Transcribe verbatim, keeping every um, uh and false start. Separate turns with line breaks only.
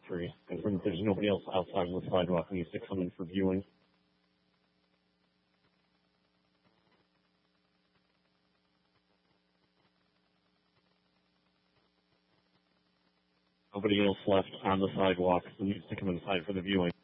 entry. Confirm that there's nobody else outside on the sidewalk who needs to come in for viewing. Nobody else left on the sidewalk who needs to come inside for the viewing.